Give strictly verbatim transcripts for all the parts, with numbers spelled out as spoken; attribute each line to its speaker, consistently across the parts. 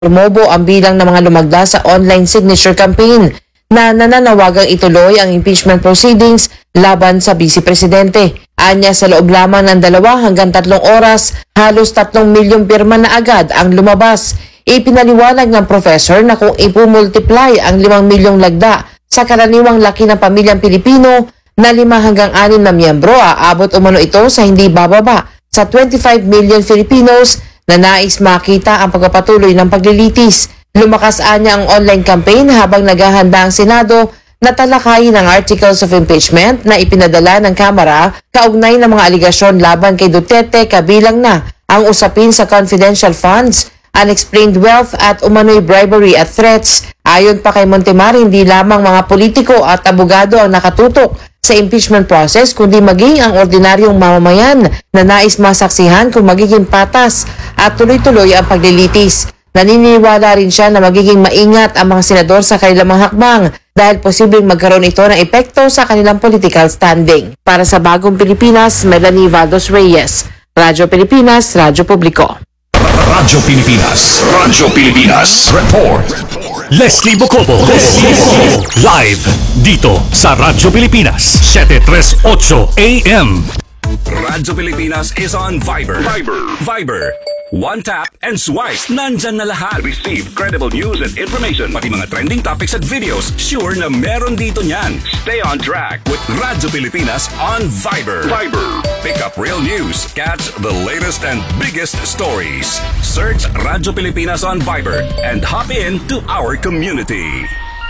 Speaker 1: Lumobo ang bilang ng mga lumagda sa online signature campaign na nananawagang ituloy ang impeachment proceedings laban sa Vice Presidente. Anya sa loob lamang ng dalawa hanggang tatlong oras, halos tatlong milyong pirma na agad ang lumabas. Ipinaliwanag ng professor na kung ipumultiply ang limang milyong lagda sa karaniwang laki ng pamilyang Pilipino na lima hanggang anim na miyembro, aabot umano ito sa hindi bababa sa twenty-five million Filipinos na nais makita ang pagpapatuloy ng paglilitis. Lumakas anya ang online campaign habang naghahanda ang Senado na talakayin ang articles of impeachment na ipinadala ng Kamara kaugnay ng mga aligasyon laban kay Duterte, kabilang na ang usapin sa confidential funds, unexplained wealth at umano'y bribery at threats. Ayon pa kay Montemar, hindi lamang mga politiko at abogado ang nakatutok sa impeachment process, kundi maging ang ordinaryong mamamayan na nais masaksihan kung magiging patas at tuloy-tuloy ang paglilitis. Naniniwala rin siya na magiging maingat ang mga senador sa kanilang mga hakbang dahil posibleng magkaroon ito ng epekto sa kanilang political standing. Para sa Bagong Pilipinas, Melanie Valdos Reyes, Radyo Pilipinas, Radyo Publiko.
Speaker 2: Radyo Pilipinas, Radyo Pilipinas, Report. Leslie Bocobo, Leslie Bocobo, live dito sa Radyo Pilipinas, seven thirty-eight A M. Radyo Pilipinas is on Viber. Viber. Viber. One tap and swipe. Nandyan na lahat. Receive credible news and information. Pati mga trending topics at videos. Sure na meron dito niyan. Stay on track with Radyo Pilipinas on Viber. Viber. Pick up real news. Catch the latest and biggest stories. Search Radyo Pilipinas on Viber and hop in to our community.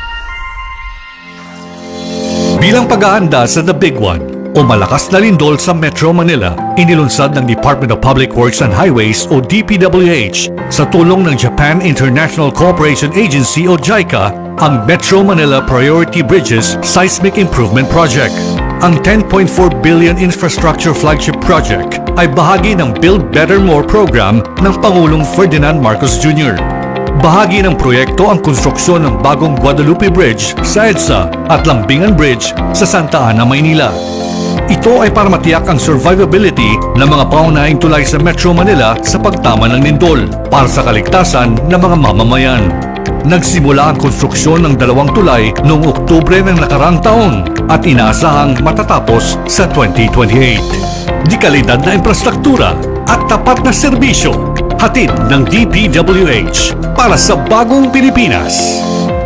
Speaker 2: Bilang pag-aanda sa The Big One o malakas na lindol sa Metro Manila, inilunsad ng Department of Public Works and Highways o D P W H sa tulong ng Japan International Cooperation Agency o JICA ang Metro Manila Priority Bridges Seismic Improvement Project. Ang ten point four billion infrastructure flagship project ay bahagi ng Build Better More program ng Pangulong Ferdinand Marcos Junior Bahagi ng proyekto ang konstruksyon ng bagong Guadalupe Bridge sa EDSA at Lambingan Bridge sa Santa Ana, Maynila. Ito ay para matiyak ang survivability ng mga pangunahing tulay sa Metro Manila sa pagtama ng lindol para sa kaligtasan ng mga mamamayan. Nagsimula ang konstruksyon ng dalawang tulay noong Oktubre ng nakarang taon at inaasahang matatapos sa twenty twenty-eight. Di kalidad na infrastruktura at tapat na serbisyo, hatid ng D P W H para sa Bagong Pilipinas.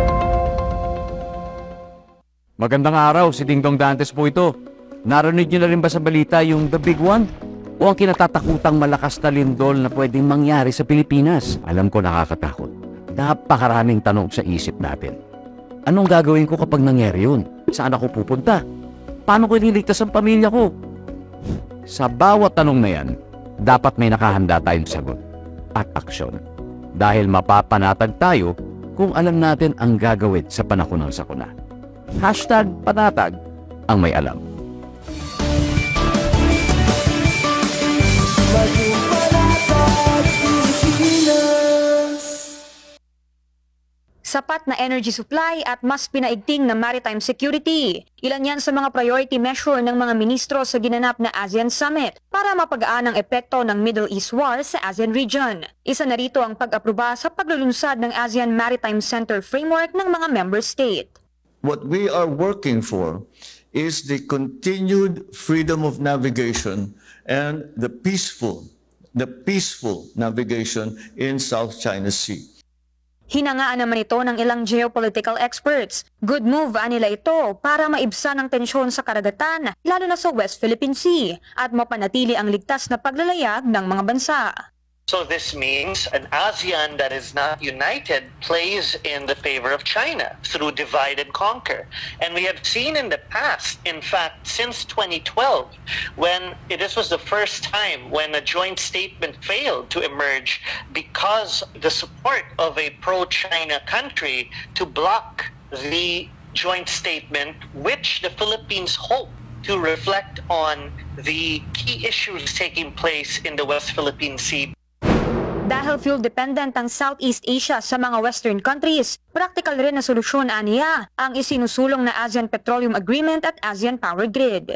Speaker 3: Magandang araw, si Dingdong Dantes po ito. Narinig niyo na rin ba sa balita yung The Big One? O ang kinatatakutang malakas na lindol na pwedeng mangyari sa Pilipinas? Alam ko nakakatakot. Napakaraming tanong sa isip natin. Anong gagawin ko kapag nangyari yun? Saan ako pupunta? Paano ko ililigtas ang pamilya ko? Sa bawat tanong na yan, dapat may nakahanda tayong sagot at aksyon. Dahil mapapanatag tayo kung alam natin ang gagawin sa panahon ng sakuna. Hashtag panatag ang may alam.
Speaker 4: Sapat na energy supply at mas pinaigting na maritime security. Ilan yan sa mga priority measure ng mga ministro sa ginanap na ASEAN Summit para mapagaan ang epekto ng Middle East war sa ASEAN region. Isa na rito ang pag-aproba sa paglulunsad ng ASEAN Maritime Center Framework ng mga member state.
Speaker 5: What we are working for is the continued freedom of navigation and the peaceful, the peaceful navigation in South China Sea.
Speaker 4: Hinangaan naman ito ng ilang geopolitical experts. Good move anila ito para maibsan ang tensyon sa karagatan, lalo na sa West Philippine Sea, at mapanatili ang ligtas na paglalayag ng mga bansa.
Speaker 6: So this means an ASEAN that is not united plays in the favor of China through divide and conquer. And we have seen in the past, in fact, since twenty twelve, when this was the first time when a joint statement failed to emerge because the support of a pro-China country to block the joint statement, which the Philippines hope to reflect on the key issues taking place in the West Philippine Sea.
Speaker 4: Dahil fuel-dependent ang Southeast Asia sa mga Western countries, practical rin na solusyon aniya ang isinusulong na ASEAN Petroleum Agreement at ASEAN Power Grid.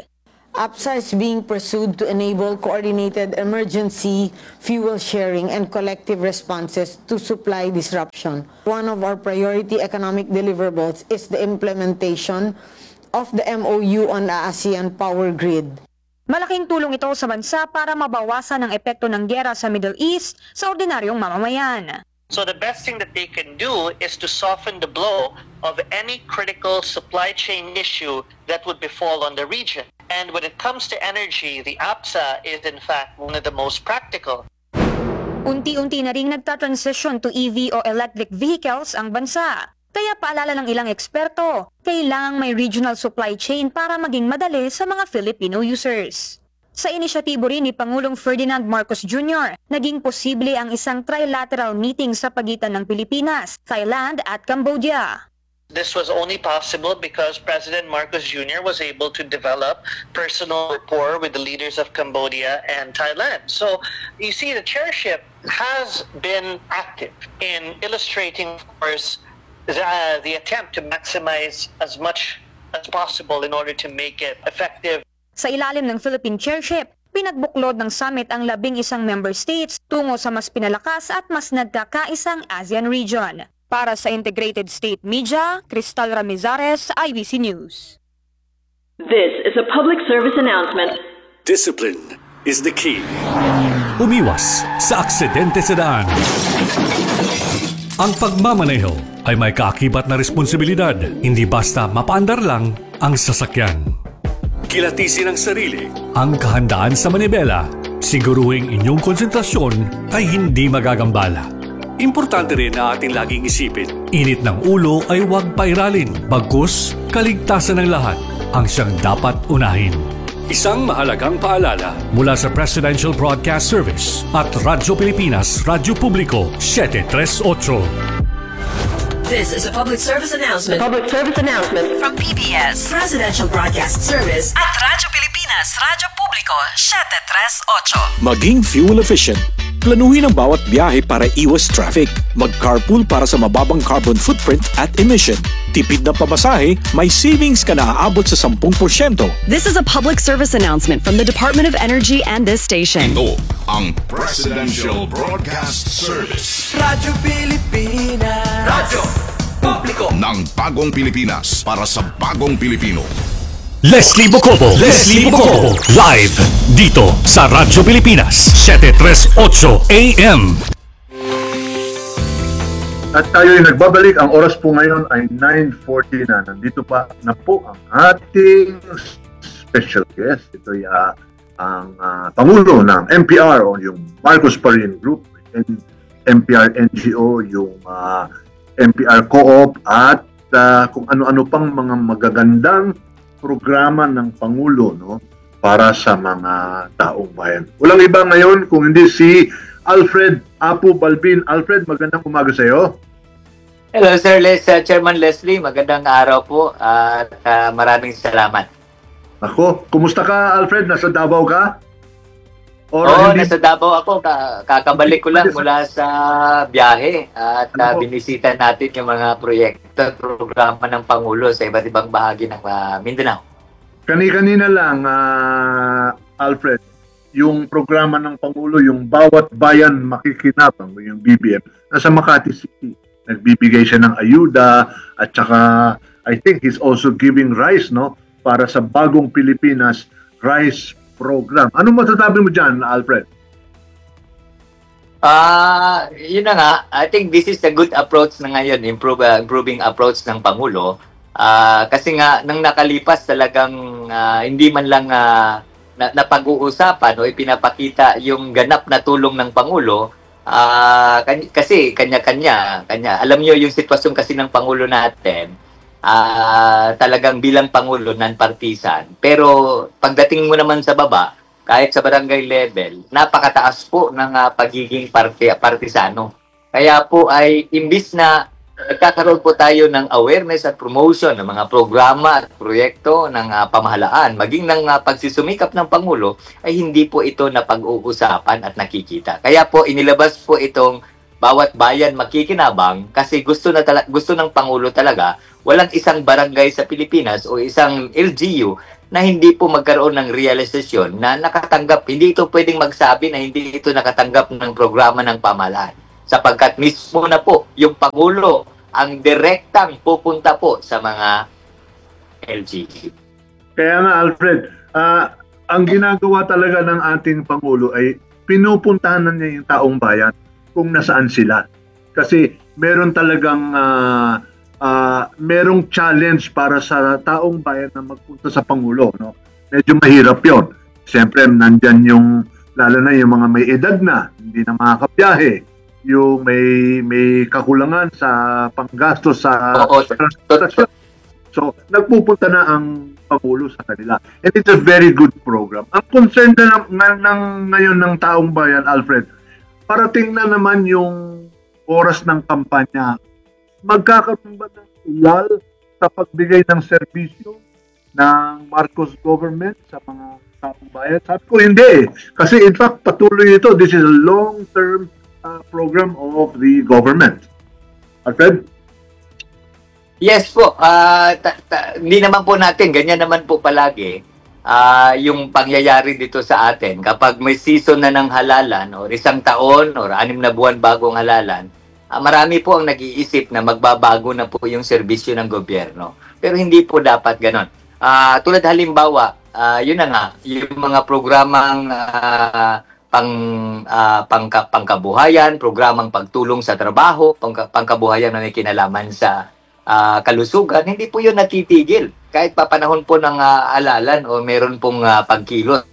Speaker 7: APSA is being pursued to enable coordinated emergency fuel sharing and collective responses to supply disruption. One of our priority economic deliverables is the implementation of the M O U on the ASEAN Power Grid.
Speaker 4: Malaking tulong ito sa bansa para mabawasan ang epekto ng giyera sa Middle East sa ordinaryong mamamayan.
Speaker 6: So the best thing that they can do is to soften the blow of any critical supply chain issue that would befall on the region. And when it comes to energy, the APSA is in fact one of the most practical.
Speaker 4: Unti-unti na ring nagta-transition to E V o electric vehicles ang bansa. Kaya paalala ng ilang eksperto, kailangang may regional supply chain para maging madali sa mga Filipino users. Sa inisyatibo rin ni Pangulong Ferdinand Marcos Junior, naging posible ang isang trilateral meeting sa pagitan ng Pilipinas, Thailand at Cambodia.
Speaker 6: This was only possible because President Marcos Junior was able to develop personal rapport with the leaders of Cambodia and Thailand. So you see, the chairship has been active in illustrating, of course, the, uh, the attempt to maximize as much as possible in order to make it effective.
Speaker 4: Sa ilalim ng Philippine Chairship, pinagbuklod ng summit ang labing isang member states tungo sa mas pinalakas at mas nagkakaisang ASEAN region. Para sa Integrated State Media, Cristal Ramizares, I B C News.
Speaker 8: This is a public service announcement.
Speaker 2: Discipline is the key. Umiwas sa aksidente sa daan. Ang pagmamaneho ay may kaakibat na responsibilidad, hindi basta mapaandar lang ang sasakyan. Kilatisin ang sarili, ang kahandaan sa manibela, siguruhing inyong konsentrasyon ay hindi magagambala. Importante rin na ating laging isipin, init ng ulo ay huwag pairalin, bagkus kaligtasan ng lahat ang siyang dapat unahin. Isang mahalagang paalala mula sa Presidential Broadcast Service at Radyo Pilipinas, Radyo Publiko, seven three eight.
Speaker 9: This is a public service announcement.
Speaker 8: Public service announcement
Speaker 9: From P B S, Presidential Broadcast Service at Radyo Pilipinas, Radyo Publiko, seven three eight.
Speaker 10: Maging fuel efficient. Planuhin ang bawat biyahe para iwas traffic. Mag-carpool para sa mababang carbon footprint at emission. Tipid na pamasahe, may savings ka na aabot sa ten percent.
Speaker 11: This is a public service announcement from the Department of Energy and this station.
Speaker 12: Ito ang Presidential Broadcast Service.
Speaker 13: Radyo Pilipinas. Radyo Publiko
Speaker 12: ng bagong Pilipinas para sa bagong Pilipino.
Speaker 2: Leslie Bocobo, Leslie Bocobo, live dito sa Radyo Pilipinas, seven three eight A M.
Speaker 14: At tayo ay nagbabalik. Ang oras po ngayon ay nine forty na. Nandito pa na po ang ating special guest. Ito ay uh, ang uh, Pangulo ng M P R o yung Marcos Parin Group, M P R N G O, yung uh, M P R Co-op at uh, kung ano-ano pang mga magagandang programa ng Pangulo, no, para sa mga taong bayan. Walang iba ngayon kung hindi si Alfred Apo Balbin. Alfred, magandang umaga sa iyo.
Speaker 15: Hello Sir Les, uh, Chairman Leslie, magandang araw po at uh, maraming salamat.
Speaker 14: Ako, kumusta ka Alfred? Nasa Davao ka?
Speaker 15: Or Oo, hindi... nasa Davao ako. Ka- kakabalik ko lang mula sa biyahe at uh, binisita natin yung mga proyekto at programa ng Pangulo sa iba't ibang bahagi ng uh, Mindanao.
Speaker 14: Kani-kanina lang, uh, Alfred, yung programa ng Pangulo, yung Bawat Bayan Makikinabang, yung B B M, nasa Makati City. Nagbibigay siya ng ayuda at saka I think he's also giving rice, no, para sa bagong Pilipinas rice program. Ano masasabi mo dyan, Alfred?
Speaker 15: Ah, uh, yun na nga. I think this is a good approach na ngayon, improve, uh, improving approach ng Pangulo. Uh, kasi nga, nang nakalipas talagang uh, hindi man lang uh, na, napag-uusapan o ipinapakita yung ganap na tulong ng Pangulo. Uh, kasi kanya-kanya, kanya. Alam niyo yung sitwasyon kasi ng Pangulo natin, uh, talagang bilang Pangulo, non-partisan. Pero pagdating mo naman sa baba, kahit sa barangay level, napakataas po ng uh, pagiging parti partisano. Kaya po ay imbis na nagkakaroon po tayo ng awareness at promotion ng mga programa at proyekto ng uh, pamahalaan, maging ng uh, pagsusumikap ng Pangulo, ay hindi po ito na pag-uusapan at nakikita. Kaya po inilabas po itong Bawat Bayan Makikinabang kasi gusto na tala- gusto ng Pangulo talaga walang isang barangay sa Pilipinas o isang L G U na hindi po magkaroon ng realisasyon na nakatanggap. Hindi ito pwedeng magsabi na hindi ito nakatanggap ng programa ng pamahalaan. Sapagkat mismo na po yung Pangulo ang direktang pupunta po sa mga L G U.
Speaker 14: Kaya nga, Alfred, ah, ang ginagawa talaga ng ating Pangulo ay pinupuntahan na niya yung taong bayan kung nasaan sila. Kasi meron talagang uh, uh, merong challenge para sa taong bayan na magpunta sa Pangulo. No? Medyo mahirap yon. Siyempre, nandyan yung, lalo na yung mga may edad na, hindi na makakabiyahe, yung may may kakulangan sa panggastos sa
Speaker 15: Oo,
Speaker 14: transportasyon. So, nagpupunta na ang Pangulo sa kanila. And it's a very good program. Ang concern na ng, ng, ngayon ng taong bayan, Alfred, parating na naman yung oras ng kampanya. Magkakaroon ba ng ulal sa pagbigay ng serbisyo ng Marcos government sa mga taong bayan? Sabi ko, hindi. Kasi in fact, patuloy ito. This is a long-term uh, program of the government. Alfred?
Speaker 15: Yes po, uh, ta- ta- hindi naman po natin, ganyan naman po palagi uh, yung pangyayari dito sa atin. Kapag may season na ng halalan o isang taon o anim na buwan bagong halalan, uh, marami po ang nag-iisip na magbabago na po yung serbisyo ng gobyerno. Pero hindi po dapat ganon. Uh, tulad halimbawa, uh, yun na nga, yung mga programang uh, pang, uh, pangka, pangkabuhayan, programang pagtulong sa trabaho, pangka, pangkabuhayan na may kinalaman sa Uh, kalusugan, hindi po yun natitigil. Kahit pa panahon po ng uh, alalan o meron pong uh, pagkilos,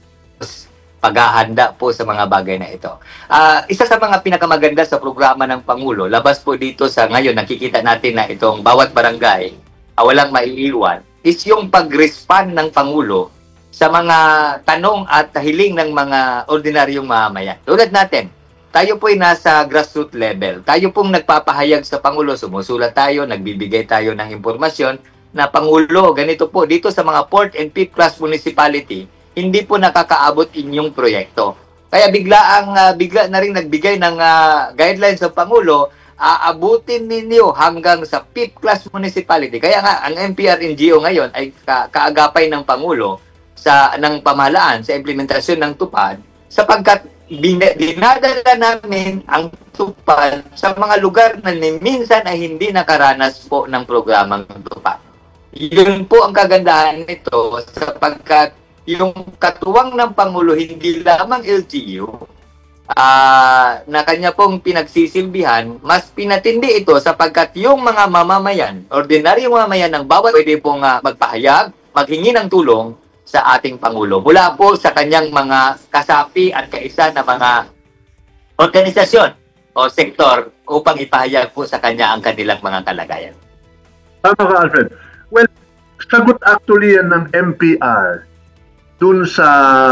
Speaker 15: paghahanda po sa mga bagay na ito. Uh, isa sa mga pinakamaganda sa programa ng Pangulo, labas po dito sa ngayon, nakikita natin na itong bawat barangay, uh, walang maiiwan, is yung pag-respond ng Pangulo sa mga tanong at hiling ng mga ordinaryong mamamayan. Tulad natin, tayo po ay nasa grassroots level. Tayo pong nagpapahayag sa Pangulo, sumusulat tayo, nagbibigay tayo ng impormasyon na Pangulo, ganito po, dito sa mga fourth and fifth class municipality, hindi po nakakaabot inyong proyekto. Kaya bigla ang uh, bigla na rin nagbigay ng uh, guidelines sa Pangulo, aabutin ninyo hanggang sa fifth class municipality. Kaya nga, ang M P R N G O ngayon ay ka- kaagapay ng Pangulo sa ng pamahalaan sa implementasyon ng TUPAD, sapagkat dinadala namin ang TUPAD sa mga lugar na minsan ay hindi nakaranas po ng programang TUPAD. Yun po ang kagandahan nito sapagkat yung katuwang ng Pangulo hindi lamang L G U uh, na kanya pong pinagsisilbihan, mas pinatindi ito sapagkat yung mga mamamayan, ordinaryong mamamayan ng bawat pwede pong uh, magpahayag, maghingi ng tulong sa ating Pangulo. Mula po sa kanyang mga kasapi at kaisa na mga organisasyon o sektor upang ipahayag po sa kanya ang kanilang mga kalagayan.
Speaker 14: Tama ka, Alfred. Well, sagot actually yan ng M P R dun sa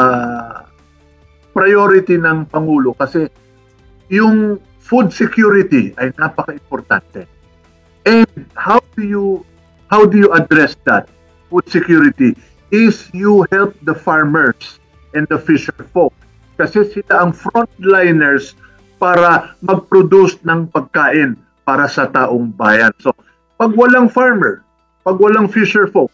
Speaker 14: priority ng Pangulo kasi yung food security ay napaka-importante. And how do you how do you address that food security? Is you help the farmers and the fisher folk. Kasi sila ang frontliners para mag-produce ng pagkain para sa taong bayan. So, pag walang farmer, pag walang fisher folk,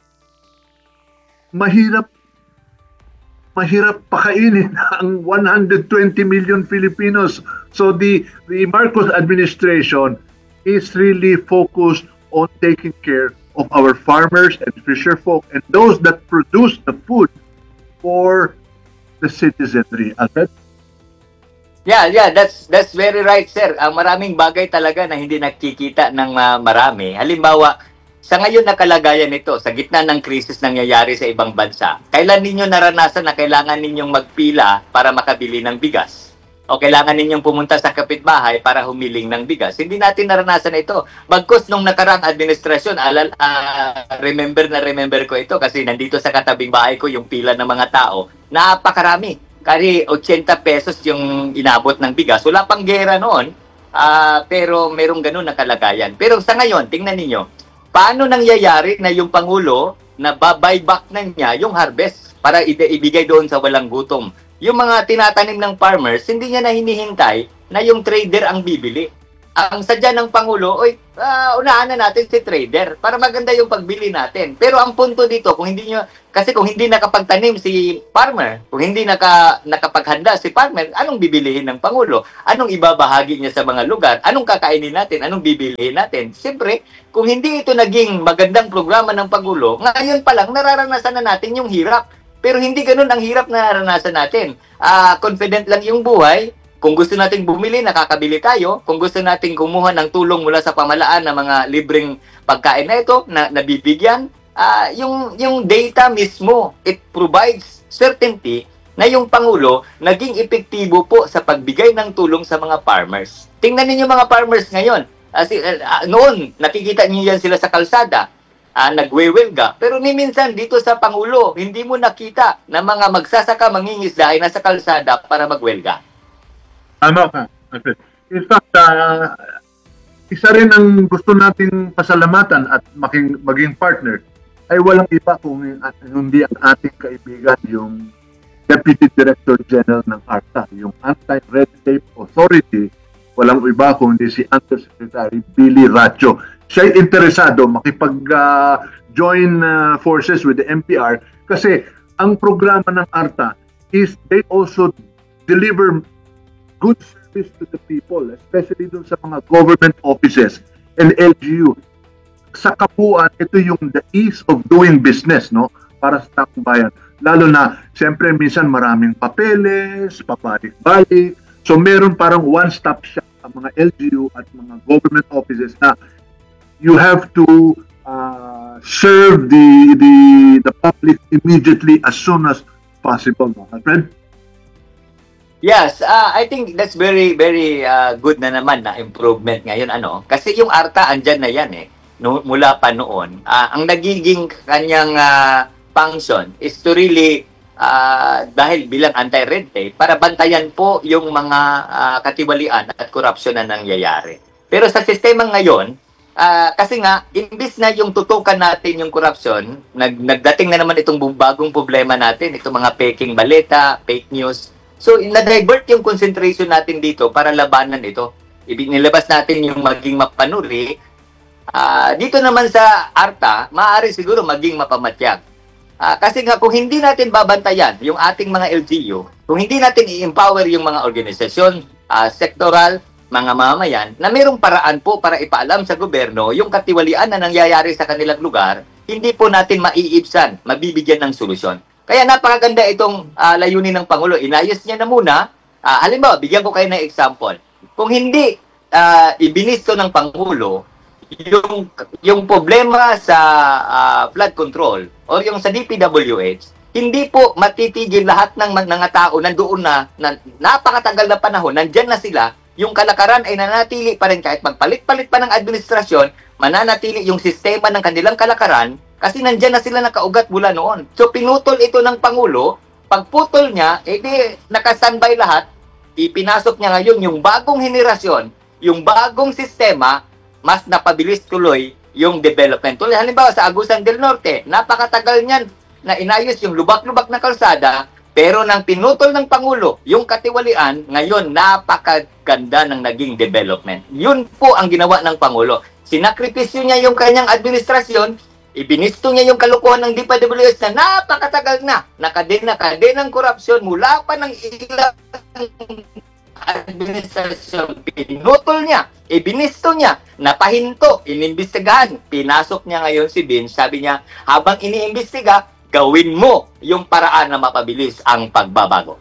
Speaker 14: mahirap mahirap pakainin ang one hundred twenty million Filipinos. So, the, the Marcos administration is really focused on taking care of our farmers and fisher folk and those that produce the food for the citizenry. Alfred?
Speaker 15: Yeah, yeah, that's that's very right, sir. Ang maraming bagay talaga na hindi nakikita ng uh, marami. Halimbawa, sa ngayon na kalagayan nito, sa gitna ng krisis nangyayari sa ibang bansa, kailan ninyo naranasan na kailangan ninyong magpila para makabili ng bigas? O kailangan ninyong pumunta sa kapitbahay para humiling ng bigas. Hindi natin naranasan na ito. Bagkus nung nakarang administrasyon, alal, uh, remember na remember ko ito kasi nandito sa katabing bahay ko yung pila ng mga tao. Napakarami. Kari eighty pesos yung inabot ng bigas. Wala pang gera noon, uh, pero merong ganun na kalagayan. Pero sa ngayon, tingnan ninyo, paano nangyayari na yung Pangulo na babuyback na niya yung harvest para ibigay doon sa walang gutom? Yung mga tinatanim ng farmers, hindi niya na hinihintay na yung trader ang bibili. ang sadya ng Pangulo, oy, uh, unahan na natin si trader para maganda yung pagbili natin. Pero ang punto dito, kung hindi nyo, kasi kung hindi nakapagtanim si farmer, kung hindi naka, nakapaghanda si farmer, anong bibilihin ng Pangulo? Anong ibabahagi niya sa mga lugar? Anong kakainin natin? Anong bibilihin natin? Siyempre, kung hindi ito naging magandang programa ng Pangulo, ngayon pa lang nararanasan na natin yung hirap. Pero hindi ganun ang hirap na naranasan natin. Uh, confident lang yung buhay. Kung gusto nating bumili, nakakabili tayo. Kung gusto nating kumuha ng tulong mula sa pamalaan ng mga libreng pagkain na ito, na nabibigyan, uh, yung, yung data mismo, it provides certainty na yung Pangulo naging epektibo po sa pagbigay ng tulong sa mga farmers. Tingnan ninyo mga farmers ngayon. Uh, si, uh, noon, nakikita niyo yan sila sa kalsada, uh, nagwewelga. Pero ni minsan dito sa Pangulo, hindi mo nakita na mga magsasaka mangingisda ay nasa kalsada para magwelga.
Speaker 14: Tama ka, Alfred. In fact, uh, isa rin ang gusto nating pasalamatan at maging, maging partner ay walang iba kung uh, hindi ang ating kaibigan, yung Deputy Director General ng ARTA, yung Anti-Red Tape Authority. Walang iba kung hindi si Undersecretary Billy Racho. Siya'y interesado makipag-join uh, uh, forces with the M P R kasi ang programa ng ARTA is they also deliver good service to the people, especially dun sa mga government offices and L G U. Sa kabuuan, ito yung the ease of doing business, no? Para sa taong bayan. Lalo na, siyempre, minsan maraming papeles, papalik-balik. So, meron parang one-stop shop ang mga L G U at mga government offices na you have to uh, serve the, the, the public immediately as soon as possible, no? Alfred?
Speaker 15: Yes, uh, I think that's very, very uh, good na naman na improvement ngayon. Ano? Kasi yung ARTA, andyan na yan eh. No, mula pa noon. Uh, ang nagiging kanyang uh, function is to really, uh, dahil bilang anti-red tape, para bantayan po yung mga uh, katiwalian at korupsyon na nangyayari. Pero sa sistema ngayon, uh, kasi nga, imbis na yung tutukan natin yung korupsyon, nag, nagdating na naman itong bagong problema natin, itong mga peking baleta, fake news. So, na-divert yung concentration natin dito para labanan ito. Nilabas natin yung maging mapanuri. Uh, dito naman sa ARTA, maaari siguro maging mapamatyag. Uh, kasi nga, kung hindi natin babantayan yung ating mga L G U, kung hindi natin i-empower yung mga organisasyon, uh, sektoral, mga mamamayan, na mayroong paraan po para ipaalam sa gobyerno yung katiwalian na nangyayari sa kanilang lugar, hindi po natin maiibsan, mabibigyan ng solusyon. Kaya napakaganda itong uh, layunin ng Pangulo. Inayos niya na muna. Uh, halimbawa, bigyan ko kayo ng example. Kung hindi uh, ibinisto ng Pangulo yung, yung problema sa uh, flood control o yung sa D P W H, hindi po matitigil lahat ng mga tao nandoon na, na napakatagal na panahon, nandyan na sila, yung kalakaran ay nanatili pa rin kahit magpalit-palit pa ng administrasyon, mananatili yung sistema ng kanilang kalakaran. Kasi nandyan na sila nakaugat mula noon. So, pinutol ito ng Pangulo. Pagputol niya, edi nakastandby lahat. Ipinasok niya ngayon yung bagong henerasyon, yung bagong sistema, mas napabilis tuloy yung development. Tuloy, halimbawa sa Agusan del Norte, napakatagal niyan na inayos yung lubak-lubak na kalsada, pero nang pinutol ng Pangulo, yung katiwalian, ngayon napakaganda ng naging development. Yun po ang ginawa ng Pangulo. Sinakripisyo niya yung kanyang administrasyon, ibinisto niya yung kalukuhan ng D P W H na napakatagal na, nakadena-kadena ng korupsyon mula pa ng ilang administrasyon. Pinutol niya, ibinisto niya, napahinto, inimbestigahan. Pinasok niya ngayon si Vince, sabi niya, habang iniimbestiga, gawin mo yung paraan na mapabilis ang pagbabago.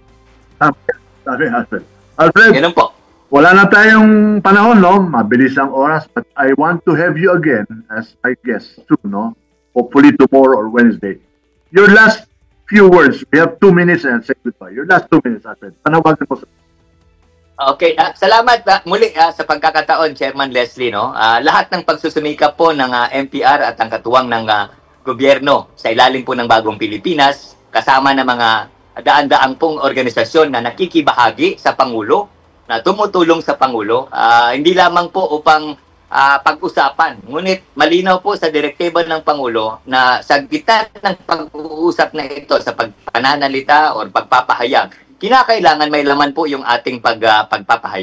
Speaker 14: Sabi, Alfred. Alfred,
Speaker 15: ganun po.
Speaker 14: Wala na tayong panahon, no? Mabilis ang oras, but I want to have you again as I guess soon, no? Hopefully tomorrow or Wednesday. Your last few words. We have two minutes and say goodbye. Your last two minutes, Alfred. Panawagan mo sa...
Speaker 15: Okay, uh, salamat uh, muli uh, sa pagkakataon, Chairman Leslie, no? Uh, lahat ng pagsusumikap po ng uh, M P R at ang katuwang ng uh, gobyerno sa ilalim po ng Bagong Pilipinas, kasama ng mga daan-daang pong organisasyon na nakikibahagi sa Pangulo, na tumutulong sa Pangulo, uh, hindi lamang po upang uh, pag-usapan. Ngunit malinaw po sa direktiba ng Pangulo na sa gitna ng pag-uusap na ito sa pagpananalita o pagpapahayag, kinakailangan may laman po yung ating pag, uh, pagpapahayag.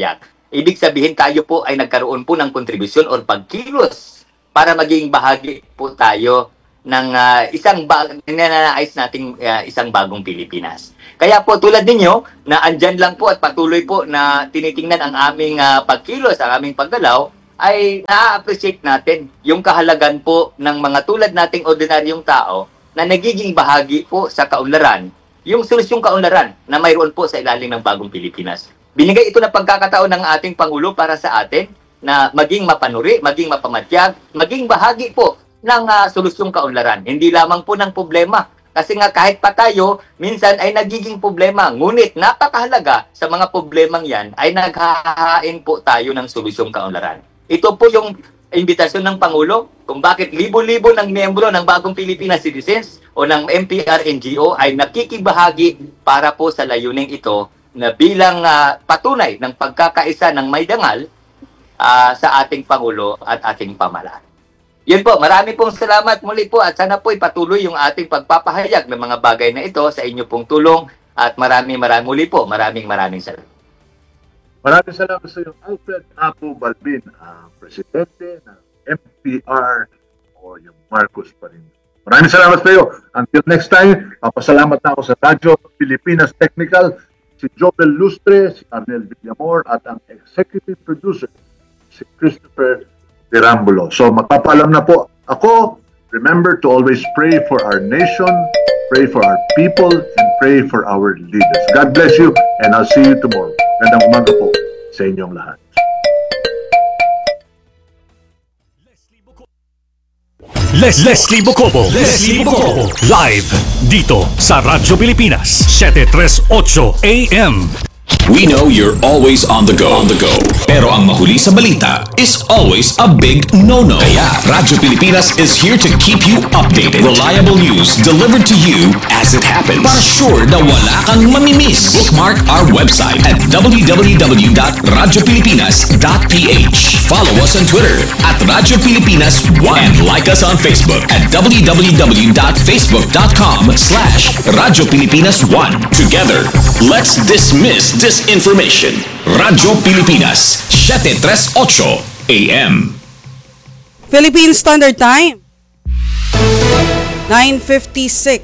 Speaker 15: ibig sabihin tayo po ay nagkaroon po ng kontribusyon or pagkilos para maging bahagi po tayo ng uh, isang bag- nananais nating uh, isang bagong Pilipinas. Kaya po tulad ninyo na andyan lang po at patuloy po na tinitingnan ang aming uh, pagkilos, ang aming paggalaw, ay na-appreciate natin yung kahalagan po ng mga tulad nating ordinaryong tao na nagiging bahagi po sa kaunlaran, yung solusyong kaunlaran na mayroon po sa ilalim ng bagong Pilipinas. Binigay ito na pagkakataon ng ating Pangulo para sa atin na maging mapanuri, maging mapamatyag, maging bahagi po ng uh, solusyong kaunlaran. Hindi lamang po ng problema. Kasi nga kahit pa tayo, minsan ay nagiging problema. Ngunit napakahalaga sa mga problemang yan ay naghahain po tayo ng solusyong kaunlaran. Ito po yung imbitasyon ng Pangulo kung bakit libo-libo ng miyembro ng Bagong Pilipinas Citizens o ng M P R N G O ay nakikibahagi para po sa layuning ito na bilang uh, patunay ng pagkakaisa ng may dangal uh, sa ating Pangulo at ating pamahalaan. Yun po, marami pong salamat muli po at sana po ipatuloy yung ating pagpapahayag ng mga bagay na ito sa inyo pong tulong at marami marami muli po, maraming maraming salamat.
Speaker 14: Maraming salamat sa iyo, Alfred Apo Balbin, ang presidente ng M P R o yung Marcos pa rin. Maraming salamat sa iyo. Until next time, papasalamat na ako sa Radyo Pilipinas Technical, si Joel Lustre, si Arnel Villamor at ang executive producer, si Christopher Pirambulo. So magpapaalam na po ako. Remember to always pray for our nation, pray for our people, and pray for our leaders. God bless you and I'll see you tomorrow. Gandang umaga po sa inyong lahat.
Speaker 2: Les Leslie Bocobo, Leslie Bocobo, live dito sa Radyo Pilipinas, seven thirty-eight A M.
Speaker 12: We know you're always on the go, on the go. Pero ang mahuli sa balita is always a big no-no. Kaya Radyo Pilipinas is here to keep you updated. Reliable news delivered to you as it happens. Para sure na wala kang mamimiss. Bookmark our website at w w w dot radyo pilipinas dot p h. Follow us on Twitter at Radyo Pilipinas one and like us on Facebook at w w w dot facebook dot com slash Radyo Pilipinas one. Together, let's dismiss disinformation. Radyo Pilipinas, seven thirty-eight A M.
Speaker 16: Philippine Standard Time, nine fifty-six.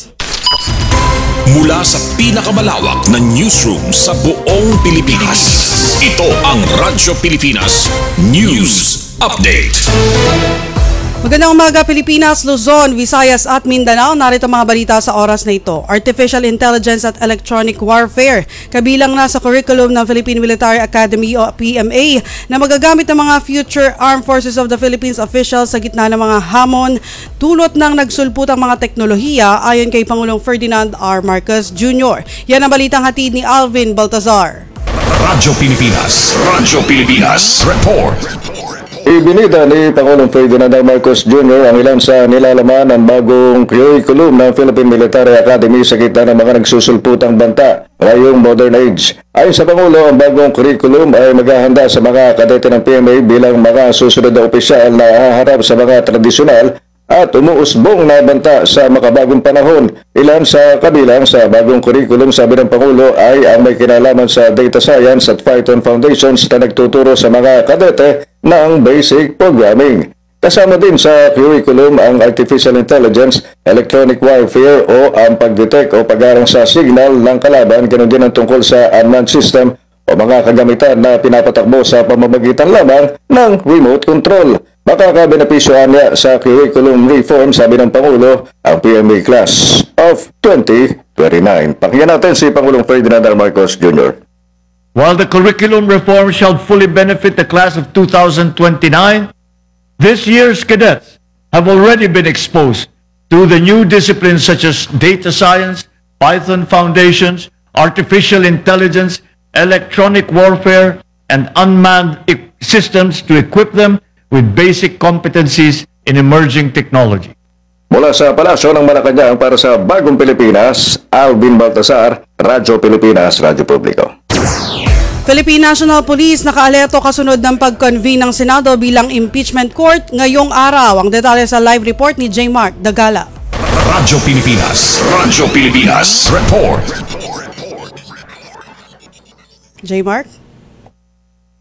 Speaker 12: Mula sa pinakamalawak na newsroom sa buong Pilipinas, ito ang Radyo Pilipinas News Update.
Speaker 16: Magandang umaga Pilipinas, Luzon, Visayas at Mindanao. Narito mga balita sa oras na ito. Artificial Intelligence at Electronic Warfare. Kabilang na sa curriculum ng Philippine Military Academy o P M A na magagamit ng mga future Armed Forces of the Philippines officials sa gitna ng mga hamon tulot ng nagsulputang mga teknolohiya ayon kay Pangulong Ferdinand R. Marcos Junior Yan ang balitang hatid ni Alvin Baltazar.
Speaker 12: Radyo Pilipinas, Radyo Pilipinas, Report.
Speaker 17: Ibinida ni Pangulong Ferdinand R. Marcos Junior ang ilan sa nilalaman ng bagong curriculum ng Philippine Military Academy sa gitna ng mga nagsusulputang banta ngayong modern age. Ayon sa Pangulo, ang bagong curriculum ay maghahanda sa mga kadete ng P M A bilang mga susunod na opisyal na haharap sa mga tradisyonal at umuusbong na banta sa makabagong panahon. Ilan sa kabilang sa bagong curriculum, sabi ng Pangulo, ay ang may kinalaman sa data science at Python foundations na nagtuturo sa mga kadete ng basic programming. Kasama din sa curriculum ang artificial intelligence, electronic warfare o ang pagdetect o pag-arang sa signal ng kalaban, ganoon din ang tungkol sa unmanned system o mga kagamitan na pinapatakbo sa pamamagitan lamang ng remote control. Makakabenepisyohan niya sa curriculum reform, sabi ng Pangulo, ang P M A class of twenty twenty-nine. Pakinggan natin si Pangulong Ferdinand R. Marcos Junior
Speaker 18: While the curriculum reform shall fully benefit the class of two thousand twenty-nine, this year's cadets have already been exposed to the new disciplines such as data science, Python foundations, artificial intelligence, electronic warfare, and unmanned systems to equip them with basic competencies in emerging technology.
Speaker 17: Mula sa Palasyo ng Malacanang para sa Bagong Pilipinas, Alvin Baltasar, Radyo Pilipinas, Radyo Publiko.
Speaker 16: Philippine National Police nakaalerto kasunod ng pag-convene ng Senado bilang impeachment court ngayong araw. Ang detalye sa live report ni J. Mark Dagala.
Speaker 12: Radyo Pilipinas, Radyo Pilipinas, Report.
Speaker 16: J. Mark?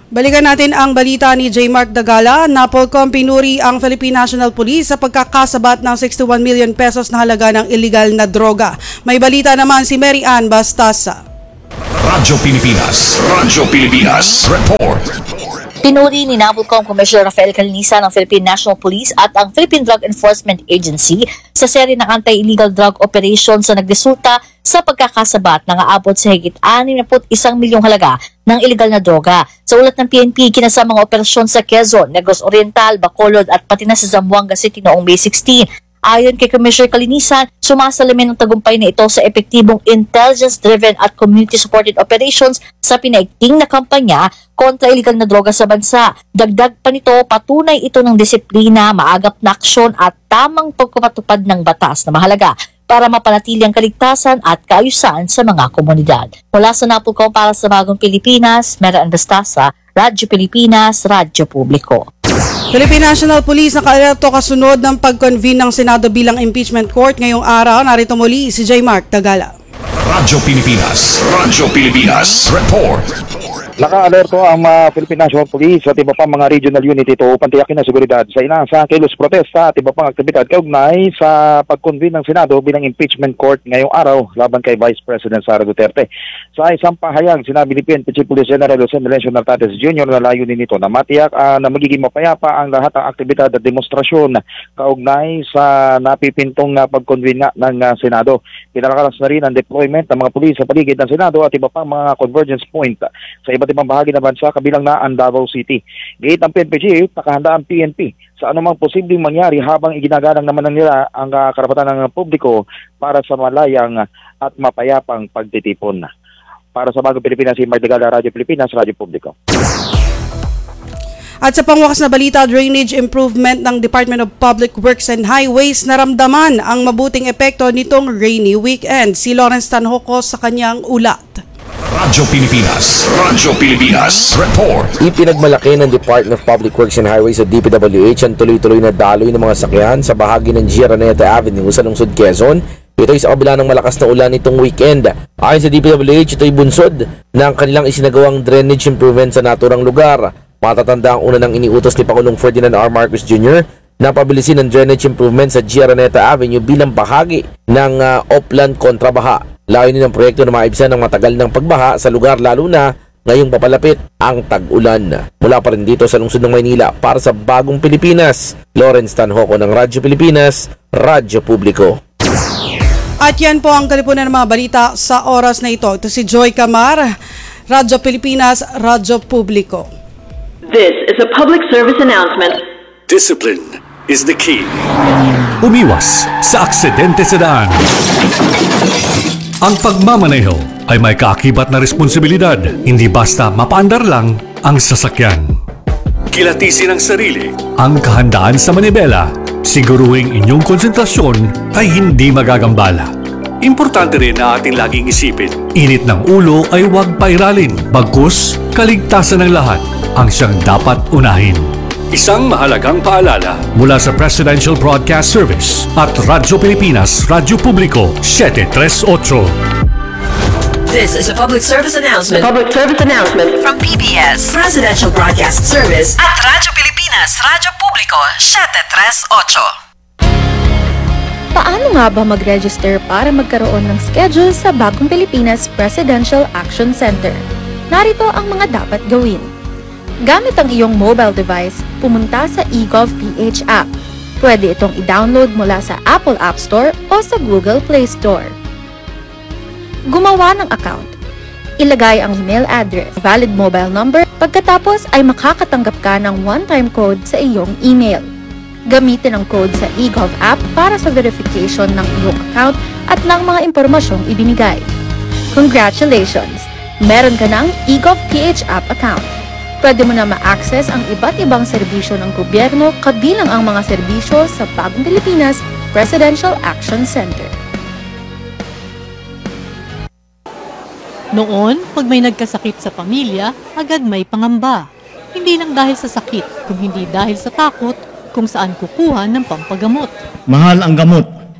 Speaker 16: Balikan natin ang balita ni J. Mark Dagala. Napolcom pinuri ang Philippine National Police sa pagkakasabat ng sixty-one million pesos na halaga ng illegal na droga. May balita naman si Mary Ann Bastasa.
Speaker 12: Radyo Pilipinas, Radyo Pilipinas, report.
Speaker 19: Pinuri ni Napolcom Commissioner Rafael Calinisan ng Philippine National Police at ang Philippine Drug Enforcement Agency sa serye ng anti-illegal drug operations na nagresulta sa pagkakasabat ng aabot sa higit anim na isang milyong halaga ng illegal na droga. Sa ulat ng P N P, kinasama ang operasyon sa Quezon, Negros Oriental, Bacolod at pati na sa Zamboanga City noong May sixteen. Ayon kay Commissioner Calinisan, sumasalamin ng tagumpay na ito sa epektibong intelligence-driven at community-supported operations sa pinaigting na kampanya kontra illegal na droga sa bansa. Dagdag pa nito, patunay ito ng disiplina, maagap na aksyon at tamang pagpapatupad ng batas na mahalaga para mapanatili ang kaligtasan at kaayusan sa mga komunidad. Mula sa Napolcom para sa Bagong Pilipinas, Mary Ann Bastasa, Radyo Pilipinas, Radyo Publiko.
Speaker 16: Philippine National Police naka-alerto kasunod ng pag-convene ng Senado bilang impeachment court ngayong araw. Narito muli si J. Mark Dagala.
Speaker 12: Radyo Pilipinas, Radyo Pilipinas, report.
Speaker 20: Naka-alerto ang uh, Philippine National Police at iba pang mga regional unit ito upang tiyakin ang seguridad sa inaasahang kilos protesta at iba pang aktibidad kaugnay sa pag-convene ng Senado bilang impeachment court ngayong araw laban kay Vice President Sara Duterte. Sa isang pahayag, sinabi ni P N P Chief Police General Jose Melencio Nartates Junior na layunin nito na matiyak uh, na magiging mapayapa ang lahat ng aktibidad at demonstrasyon kaugnay sa napipintong uh, pag-convene nga ng uh, Senado. Pinalakalas na rin ang deployment ng mga pulis sa paligid ng Senado at iba pang mga convergence point sa iba't ibang bahagi ng bansa kabilang na ang Davao City. Gate ang P N P Chief, nakahanda ang P N P sa anumang posibleng mangyari habang iginagalang naman nila ang uh, karapatan ng publiko para sa malayang at mapayapang pagtitipon. Para sa Bagong Pilipinas, si Mark Dagala, Radyo Pilipinas, Radyo Publiko.
Speaker 16: At sa pangwakas na balita, drainage improvement ng Department of Public Works and Highways naramdaman ang mabuting epekto nitong rainy weekend. Si Lawrence Tanhoco sa kanyang ulat.
Speaker 12: Radyo Pilipinas, Radyo Pilipinas, report.
Speaker 21: Ipinagmalaki ng Department of Public Works and Highways at D P W H ang tuloy-tuloy na daloy ng mga sakyan sa bahagi ng G. Araneta Avenue sa lungsod Quezon. Ito ay sa kabila ng malakas na ulan nitong weekend. Ayon sa D P W H, ito ay bunsod ng kanilang isinagawang drainage improvement sa naturang lugar. Matatanda ang una ng iniutos ni Pangulong Ferdinand R. Marcos Junior na pabilisin ang drainage improvement sa G. Araneta Avenue bilang bahagi ng uh, Oplan Kontrabaha. Layunin ng proyekto na maibsan ng matagal ng pagbaha sa lugar lalo na ngayong papalapit ang tag-ulan. Mula pa rin dito sa lungsod ng Maynila para sa Bagong Pilipinas, Lawrence Tanhoco ng Radyo Pilipinas, Radyo Publiko.
Speaker 16: At yan po ang kalipunan ng mga balita sa oras na ito. Ito si Joy Camar, Radyo Pilipinas, Radyo Publiko.
Speaker 8: This is a public service announcement.
Speaker 2: Discipline is the key. Umiwas sa aksidente sa daan. Ang pagmamaneho ay may kaakibat na responsibilidad, hindi basta mapaandar lang ang sasakyan. Kilatisin ang sarili, ang kahandaan sa manibela, siguruhing inyong konsentrasyon ay hindi magagambala. Importante rin na ating laging isipin, init ng ulo ay huwag pairalin, bagkus kaligtasan ng lahat ang siyang dapat unahin. Isang mahalagang paalala mula sa Presidential Broadcast Service at Radyo Pilipinas, Radyo Publiko, seven three eight.
Speaker 9: This is a public service announcement.
Speaker 8: A public service announcement
Speaker 9: From P B S, Presidential Broadcast Service at Radyo Pilipinas, Radyo Publiko, seven three eight.
Speaker 22: Paano nga ba mag-register para magkaroon ng schedule sa Bagong Pilipinas Presidential Action Center? Narito ang mga dapat gawin. Gamit ang iyong mobile device, pumunta sa eGovPH app. Pwede itong i-download mula sa Apple App Store o sa Google Play Store. Gumawa ng account. Ilagay ang email address, valid mobile number, pagkatapos ay makakatanggap ka ng one-time code sa iyong email. Gamitin ang code sa eGov app para sa verification ng iyong account at ng mga impormasyong ibinigay. Congratulations! Meron ka ng eGovPH app account. Pwede mo na ma-access ang iba't ibang serbisyo ng gobyerno kabilang ang mga serbisyo sa Bagong Pilipinas Presidential Action Center.
Speaker 23: Noon, pag may nagkasakit sa pamilya, agad may pangamba. Hindi lang dahil sa sakit, kung hindi dahil sa takot kung saan kukuha ng pampagamot.
Speaker 18: Mahal ang gamot.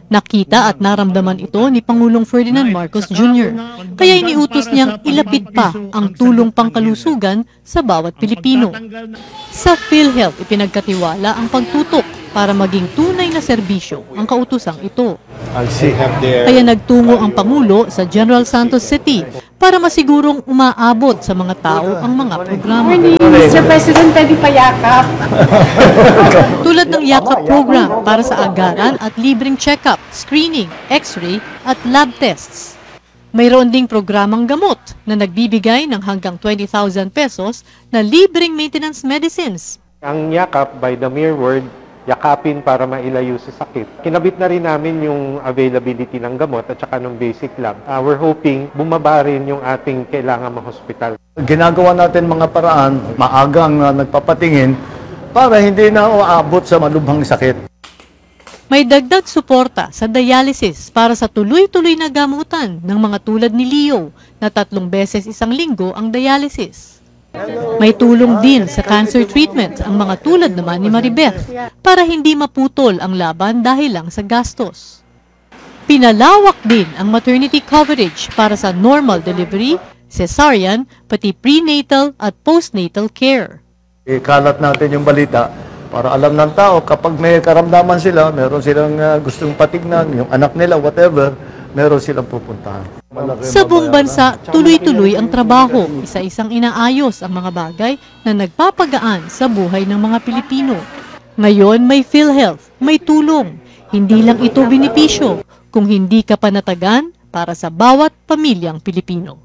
Speaker 23: Nakita at naramdaman ito ni Pangulong Ferdinand Marcos Junior Kaya iniutos niyang ilapit pa ang tulong pangkalusugan sa bawat Pilipino. Sa PhilHealth, ipinagkatiwala ang pagtutok para maging tunay na serbisyo ang kautusang ito. Kaya nagtungo ang Pangulo sa General Santos City para masigurong umaabot sa mga tao ang mga programa.
Speaker 1: mister President, pwede pa yakap.
Speaker 23: Tulad ng yakap program para sa agaran at libreng check-up, screening, x-ray at lab tests. Mayroon ding programang gamot na nagbibigay ng hanggang twenty thousand pesos na libreng maintenance medicines.
Speaker 3: Ang yakap, by the mere word, yakapin para mailayo sa sakit. Kinabit na rin namin yung availability ng gamot at saka ng basic lab. Uh, we're hoping bumaba rin yung ating kailangan ma-hospital.
Speaker 18: Ginagawa natin mga paraan, maagang uh, nagpapatingin para hindi na uabot sa malubhang sakit.
Speaker 23: May dagdag suporta sa dialysis para sa tuloy-tuloy na gamutan ng mga tulad ni Leo na tatlong beses isang linggo ang dialysis. May tulong din sa cancer treatment ang mga tulad naman ni Maribeth para hindi maputol ang laban dahil lang sa gastos. Pinalawak din ang maternity coverage para sa normal delivery, cesarean, pati prenatal at postnatal care.
Speaker 18: Ikalat natin yung balita para alam ng tao kapag may karamdaman sila, meron silang uh, gustong patignan, yung anak nila, whatever, meron silang pupuntahan.
Speaker 23: Sa buong bansa, tuloy-tuloy ang trabaho. Isa-isang inaayos ang mga bagay na nagpapagaan sa buhay ng mga Pilipino. Ngayon may PhilHealth, may tulong. Hindi lang ito benepisyo, kung hindi ka panatagan para sa bawat pamilyang Pilipino.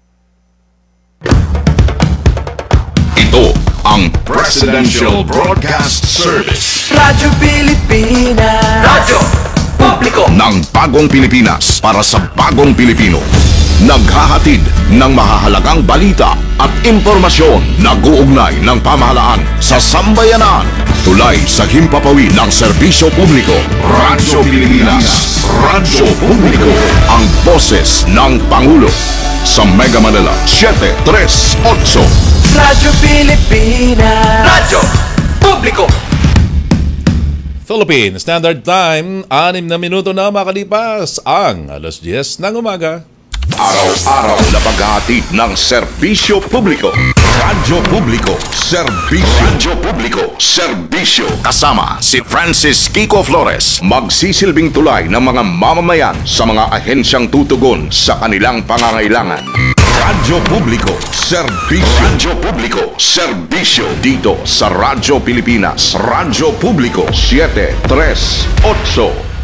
Speaker 12: Ito ang Presidential Broadcast Service.
Speaker 13: Radyo Pilipinas. Radyo Publiko
Speaker 12: ng bagong Pilipinas para sa bagong Pilipino. Naghahatid ng mahahalagang balita at impormasyon na guugnay ng pamahalaan sa sambayanan. Tulay sa himpapawid ng serbisyo publiko. Radyo Pilipinas. Radyo Publiko. Ang boses ng Pangulo. Sa Mega Manila, seven three eight.
Speaker 13: Radyo Pilipinas. Radyo Publiko.
Speaker 5: Philippine Standard Time, anim na minuto na makalipas ang alas diyes ng umaga.
Speaker 12: Araw-araw na paghahatid ng serbisyo publiko. Radyo Publiko, serbisyo. Radyo Publiko, serbisyo. Kasama si Francis Kiko Flores, magsisilbing tulay ng mga mamamayan sa mga ahensyang tutugon sa kanilang pangangailangan. Radyo Publiko, serbisyo. Radyo Publiko, serbisyo. Dito sa Radyo Pilipinas, Radyo Publiko, seven three eight.